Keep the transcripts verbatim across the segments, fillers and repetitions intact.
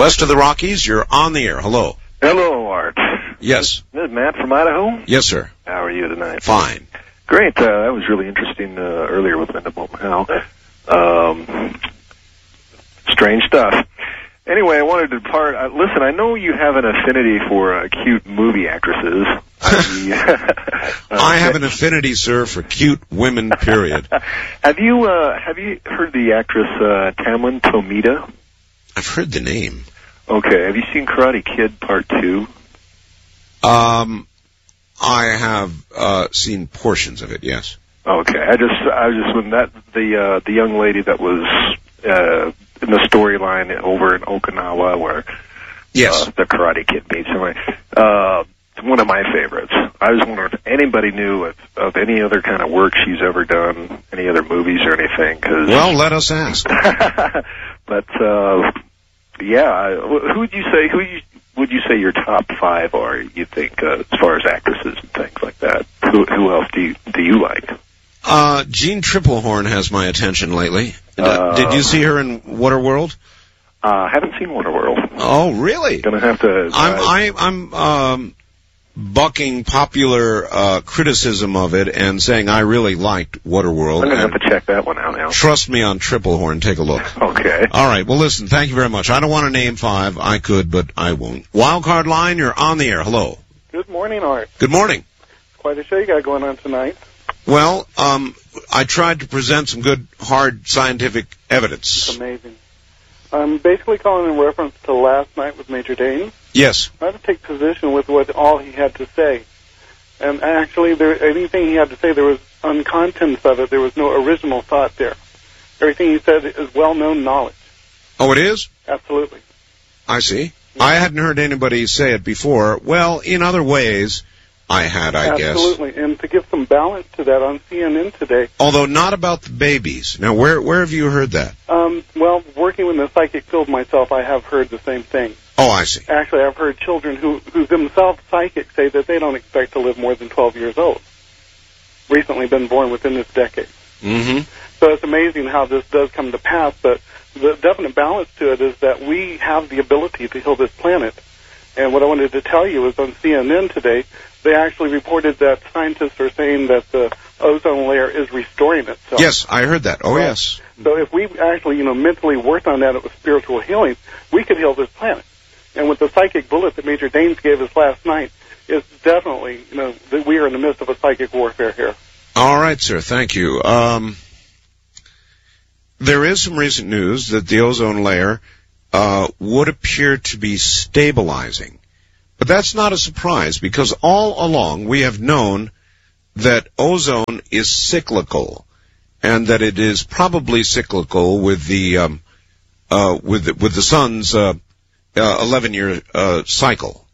West of the Rockies, you're on the air. Hello. Hello, Art. Yes. This is Matt from Idaho. Yes, sir. How are you tonight? Fine. Great. Uh, that was really interesting uh, earlier with Linda Moulton Howe. Um, strange stuff. Anyway, I wanted to part. Uh, listen, I know you have an affinity for uh, cute movie actresses. I, uh, I have an affinity, sir, for cute women, period. have you uh, have you heard the actress uh, Tamlyn Tomita? I've heard the name. Okay. Have you seen Karate Kid Part Two? Um, I have uh, seen portions of it. Yes. Okay. I just I was just when that the uh, the young lady that was uh, in the storyline over in Okinawa where yes uh, the Karate Kid meets somebody. Uh, one of my favorites. I was wondering if anybody knew of, of any other kind of work she's ever done, any other movies or anything. Cause well, let us ask. But uh, yeah, who would you say who you, would you say your top five are? You think uh, as far as actresses and things like that? Who who else do you do you like? Uh, Jean Triplehorn has my attention lately. Uh, uh, did you see her in Waterworld? I uh, haven't seen Waterworld. Oh, really? Gonna have to. I'm uh, I, I'm um. bucking popular uh, criticism of it and saying I really liked Waterworld. I'm going to have to check that one out now. Trust me on Triplehorn. Take a look. Okay. All right. Well, listen, thank you very much. I don't want to name five. I could, but I won't. Wildcard line, you're on the air. Hello. Good morning, Art. Good morning. Quite a show you got going on tonight. Well, um, I tried to present some good, hard scientific evidence. It's amazing. I'm basically calling in reference to last night with Major Dane. Yes. I had to take position with what all he had to say. And actually, there, anything he had to say, there was, on contents of it, there was no original thought there. Everything he said is well-known knowledge. Oh, it is? Absolutely. I see. Yeah. I hadn't heard anybody say it before. Well, in other ways, I had, I Absolutely. guess. Absolutely. And to give some balance to that on C N N today. Although not about the babies. Now, where where have you heard that? Um, well, working in the psychic field myself, I have heard the same thing. Oh, I see. Actually, I've heard children who, who themselves psychic say that they don't expect to live more than twelve years old. Recently been born within this decade. Mm-hmm. So it's amazing how this does come to pass, but the definite balance to it is that we have the ability to heal this planet. And what I wanted to tell you is on C N N today, they actually reported that scientists are saying that the ozone layer is restoring itself. Yes, I heard that. Oh, right. Yes. So if we actually, you know, mentally worked on that with spiritual healing, we could heal this planet. And with the psychic bullet that Major Danes gave us last night, it's definitely, you know, that we are in the midst of a psychic warfare here. All right, sir. Thank you. Um, there is some recent news that the ozone layer uh, would appear to be stabilizing. But that's not a surprise, because all along we have known that ozone is cyclical, and that it is probably cyclical with the um, uh, with the, with the sun's uh, uh, eleven-year uh, cycle.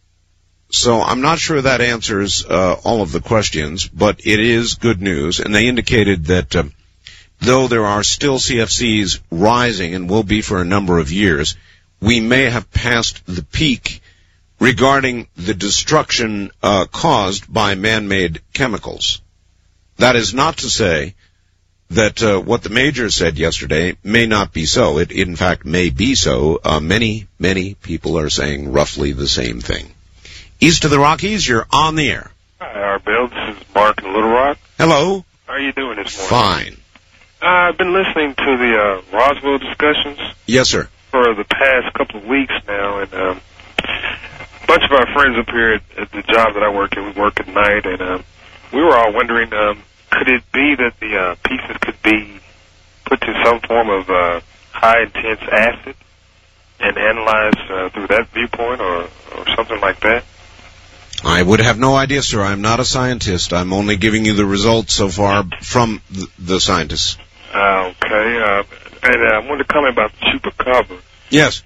So I'm not sure that answers uh, all of the questions, but it is good news, and they indicated that um, though there are still C F Cs rising and will be for a number of years, we may have passed the peak regarding the destruction uh, caused by man-made chemicals. That is not to say that uh, what the major said yesterday may not be so. It, in fact, may be so. Uh, many, many people are saying roughly the same thing. East of the Rockies, you're on the air. Hi, Art Bill. This is Mark in Little Rock. Hello. How are you doing this morning? Fine. Uh, I've been listening to the uh, Roswell discussions. Yes, sir. For the past couple of weeks now, and um, a bunch of our friends up here at, at the job that I work at, we work at night, and um, we were all wondering, um, could it be that the uh, pieces could be put to some form of uh, high-intense acid and analyzed uh, through that viewpoint or, or something like that? I would have no idea, sir. I'm not a scientist. I'm only giving you the results so far from the, the scientists. Uh, okay. Uh, and uh, I wanted to comment about the chupacabra. Yes.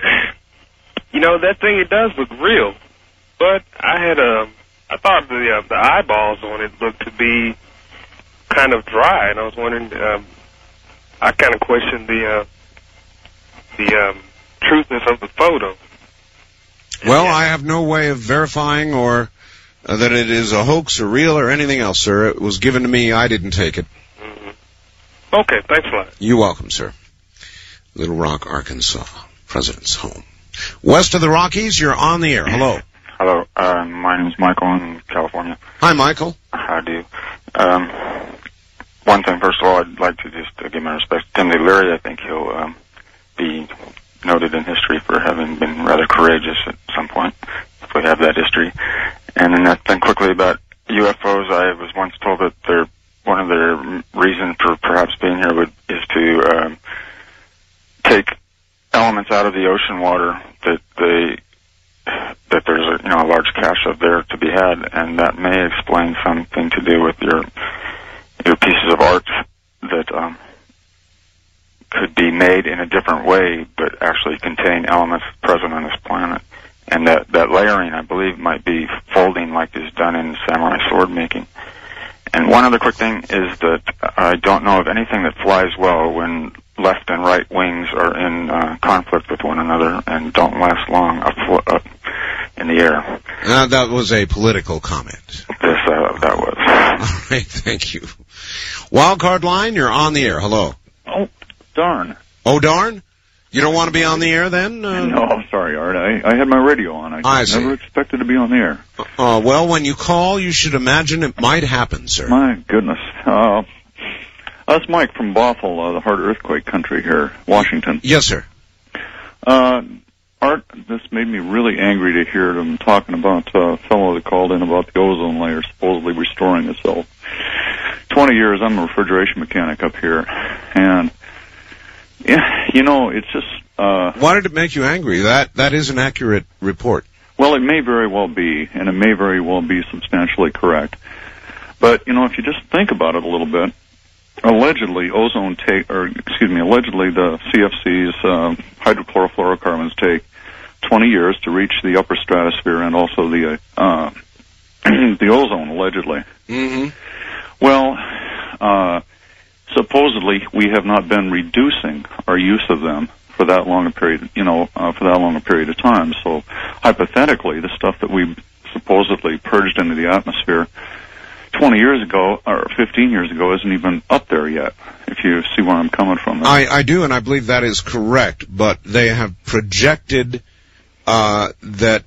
You know, that thing, it does look real. But I had a, I thought the uh, the eyeballs on it looked to be kind of dry, and I was wondering, um, I kind of questioned the uh, the um, truthness of the photo. Well, I have no way of verifying or uh, that it is a hoax or real or anything else, sir. It was given to me. I didn't take it. Mm-hmm. Okay, thanks a lot. You're welcome, sir. Little Rock, Arkansas, President's home. West of the Rockies, you're on the air. Hello. Hello. Uh, my name is Michael in California. Hi, Michael. How do you? Um, one thing, first of all, I'd like to just uh, give my respects to Timothy Leary. I think he'll um, be noted in history for having been rather courageous at some point, if we have that history. And then, uh, then quickly about U F Os, I was once told that they're, one of their reasons for perhaps being here would, is to um, take elements out of the ocean water that they that there's a, you know, a large cache of there to be had, and that may explain something to do with your your pieces of art that um, could be made in a different way, but actually contain elements present on this planet. And that, that layering, I believe, might be folding like is done in samurai sword making. And one other quick thing is that I don't know of anything that flies well when left and right wings are in uh, conflict with one another and don't last long up, up in the air. Uh, that was a political comment. This, uh, that was. All right, thank you. Wildcard line, you're on the air. Hello. Oh, darn. Oh, darn? You don't want to be on the air then? Uh, no, I'm sorry, Art. I, I had my radio on. I, I never expected to be on the air. Uh, well, when you call, you should imagine it might happen, sir. My goodness. Uh, that's Mike from Bothell, uh, the hard earthquake country here, Washington. Yes, sir. Uh, Art, this made me really angry to hear them talking about uh, a fellow that called in about the ozone layer supposedly restoring itself. Twenty years, I'm a refrigeration mechanic up here, and yeah, you know, it's just... Uh, Why did it make you angry? That That is an accurate report. Well, it may very well be, and it may very well be substantially correct. But, you know, if you just think about it a little bit, allegedly ozone take, or excuse me, allegedly the C F Cs, uh, hydrochlorofluorocarbons take twenty years to reach the upper stratosphere and also the, uh, the ozone, allegedly. Mm-hmm. Well, uh... supposedly, we have not been reducing our use of them for that long a period, you know, uh, for that long a period of time. So, hypothetically, the stuff that we supposedly purged into the atmosphere twenty years ago or fifteen years ago isn't even up there yet. If you see where I'm coming from. I, I do, and I believe that is correct. But they have projected uh, that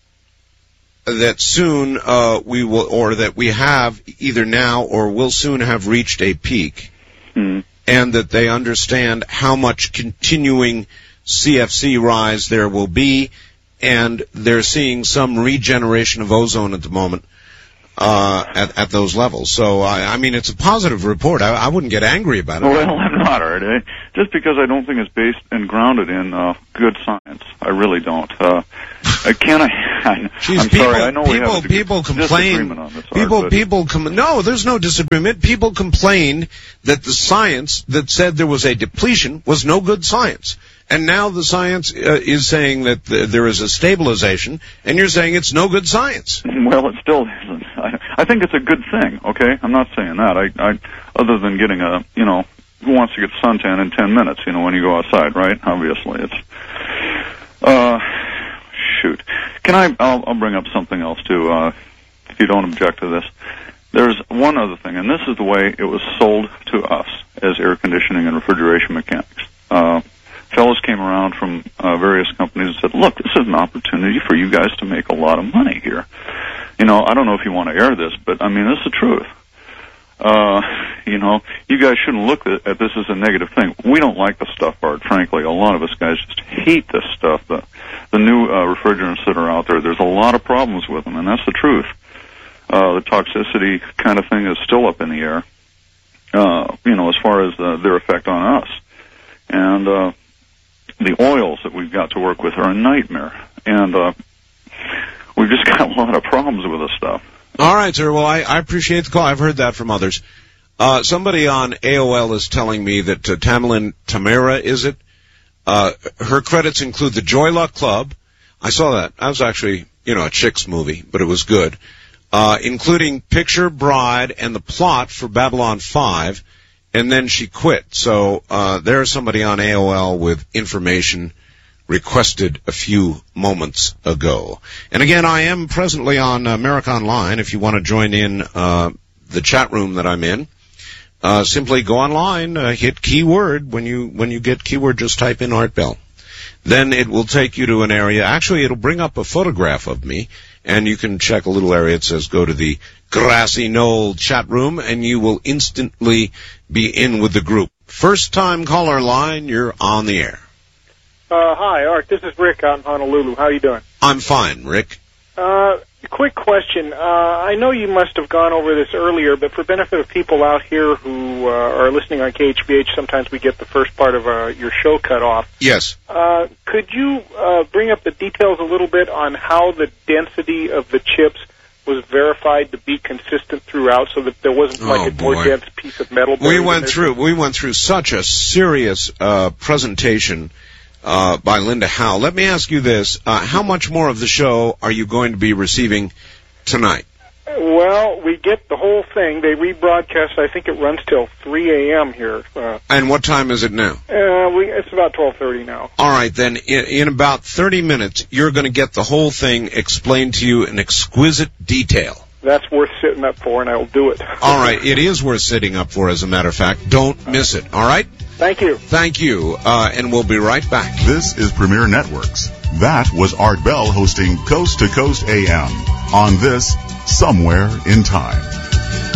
that soon uh, we will, or that we have either now or will soon have reached a peak. Hmm. And that they understand how much continuing C F C rise there will be, and they're seeing some regeneration of ozone at the moment uh, at, at those levels. So, I, I mean, it's a positive report. I, I wouldn't get angry about it. Well, I'm not, Art. Eh? Just because I don't think it's based and grounded in uh, good science. I really don't. Uh, I can't. I, Jeez, I'm people, sorry. I know people, we have a people complain. on this, Art, people, but people com- No, there's no disagreement. People complained that the science that said there was a depletion was no good science, and now the science uh, is saying that th- there is a stabilization, and you're saying it's no good science. Well, it still isn't. I, I think it's a good thing. Okay, I'm not saying that. I, I, other than getting a, you know, who wants to get suntan in ten minutes? You know, when you go outside, right? Obviously, it's. Uh, shoot. Can I? I'll, I'll bring up something else too. Uh, if you don't object to this, there's one other thing, and this is the way it was sold to us as air conditioning and refrigeration mechanics. Uh, fellows came around from uh, various companies and said, "Look, this is an opportunity for you guys to make a lot of money here." You know, I don't know if you want to air this, but I mean, this is the truth. Uh, you know, you guys shouldn't look at, at this as a negative thing. We don't like the stuff, Art, frankly. A lot of us guys just hate this stuff. The, the new uh, refrigerants that are out there, there's a lot of problems with them, and that's the truth. Uh, the toxicity kind of thing is still up in the air, uh, you know, as far as uh, their effect on us. And uh, the oils that we've got to work with are a nightmare. And uh, we've just got a lot of problems with this stuff. All right, sir. Well, I, I appreciate the call. I've heard that from others. Uh, somebody on A O L is telling me that uh, Tamlin Tamara, is it? Uh, her credits include the Joy Luck Club. I saw that. That was actually, you know, a chick's movie, but it was good. Uh, including Picture Bride and the plot for Babylon five, and then she quit. So, uh, there's somebody on A O L with information requested a few moments ago. And again, I am presently on America Online. If you want to join in uh, the chat room that I'm in, uh, simply go online, uh, hit keyword. When you when you get keyword, just type in Art Bell. then it will take you to an area. Actually, it'll bring up a photograph of me, and you can check a little area. It says go to the Grassy Knoll chat room, and you will instantly be in with the group. First time caller line, you're on the air. Uh, hi, Art. This is Rick out in Honolulu. How you doing? I'm fine, Rick. Uh, quick question. Uh, I know you must have gone over this earlier, but for benefit of people out here who uh, are listening on K H V H, sometimes we get the first part of uh, your show cut off. Yes. Uh, could you uh, bring up the details a little bit on how the density of the chips was verified to be consistent throughout, so that there wasn't like Oh, a more boy. dense piece of metal? We buried in went there? through we went through such a serious uh, presentation uh, by Linda Howe. Let me ask you this: uh, how much more of the show are you going to be receiving tonight? Well, we get the whole thing. They rebroadcast. I think it runs till three a.m. here. Uh, And what time is it now? uh, we, it's about twelve thirty now. All right, then in, in about thirty minutes, you're going to get the whole thing explained to you in exquisite detail. That's worth sitting up for, and I will do it. All right, it is worth sitting up for, as a matter of fact. Don't miss it, all right? Thank you. Thank you, uh, and we'll be right back. This is Premier Networks. That was Art Bell hosting Coast to Coast A M on this Somewhere in Time.